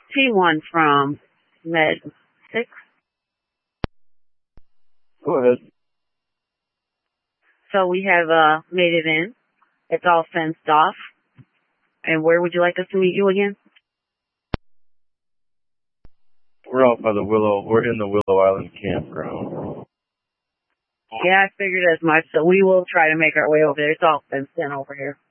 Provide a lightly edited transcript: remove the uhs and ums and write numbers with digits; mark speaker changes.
Speaker 1: T1 from Med 6.
Speaker 2: Go ahead.
Speaker 1: So we have made it in. It's all fenced off. And where would you like us to meet you again?
Speaker 2: We're out by we're in the Willow Island campground.
Speaker 1: Yeah, I figured as much. So we will try to make our way over there. It's all fenced in over here.